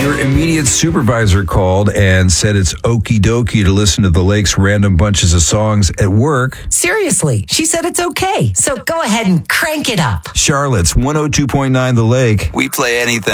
Your immediate supervisor called and said it's okie dokie to listen to the Lake's random bunches of songs at work. Seriously, she said it's okay. So go ahead and crank it up. Charlotte's 102.9 The Lake. We play anything.